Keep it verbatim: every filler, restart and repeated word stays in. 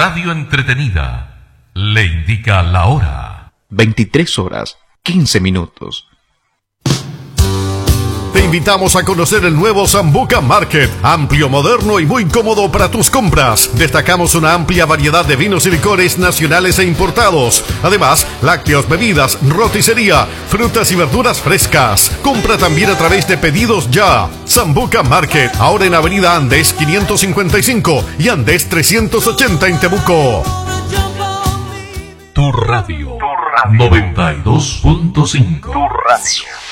radio entretenida le indica la hora. veintitrés horas, quince minutos. Te invitamos a conocer el nuevo Sambuca Market, amplio, moderno y muy cómodo para tus compras. Destacamos una amplia variedad de vinos y licores nacionales e importados. Además, lácteos, bebidas, roticería, frutas y verduras frescas. Compra también a través de Pedidos Ya. Sambuca Market, ahora en Avenida Andes quinientos cincuenta y cinco y Andes trescientos ochenta en Temuco. Tu radio, tu radio. noventa y dos punto cinco. Tu radio.